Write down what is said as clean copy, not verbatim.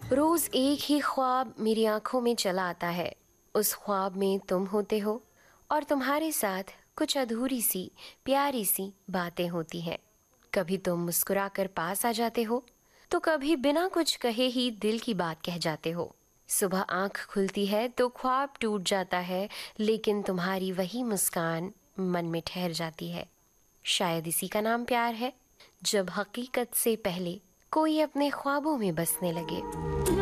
रोज एक ही ख्वाब मेरी आंखों में चला आता है। उस ख्वाब में तुम होते हो और तुम्हारे साथ कुछ अधूरी सी प्यारी सी बातें होती हैं। कभी तुम मुस्कुराकर पास आ जाते हो तो कभी बिना कुछ कहे ही दिल की बात कह जाते हो। सुबह आंख खुलती है तो ख्वाब टूट जाता है, लेकिन तुम्हारी वही मुस्कान मन में ठहर जाती है। शायद इसी का नाम प्यार है, जब हकीकत से पहले कोई अपने ख्वाबों में बसने लगे।